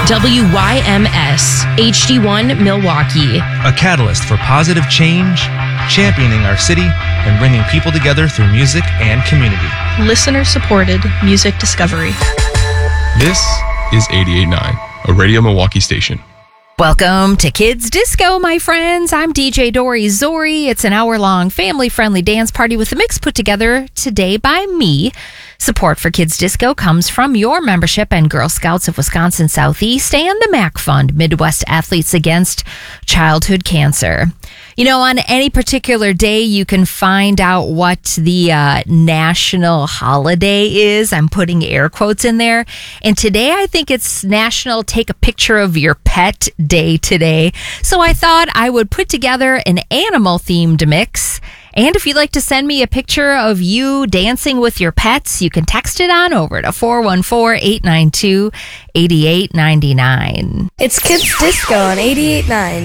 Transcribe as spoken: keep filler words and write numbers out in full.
W Y M S, H D one Milwaukee. A catalyst for positive change, championing our city, and bringing people together through music and community. Listener-supported music discovery. This is eighty-eight point nine, a Radio Milwaukee station. Welcome to Kids Disco, my friends. I'm D J Dory Zori. It's an hour-long family-friendly dance party with a mix put together today by me. Support for Kids Disco comes from your membership and Girl Scouts of Wisconsin Southeast and the MAC Fund, Midwest Athletes Against Childhood Cancer. You know, on any particular day, you can find out what the uh, national holiday is. I'm putting air quotes in there. And today, I think it's National Take a Picture of Your Pet Day today. So I thought I would put together an animal-themed mix. And if you'd like to send me a picture of you dancing with your pets, you can text it on over to four one four, eight nine two, eight eight nine nine. It's Kids Disco on eighty-eight point nine.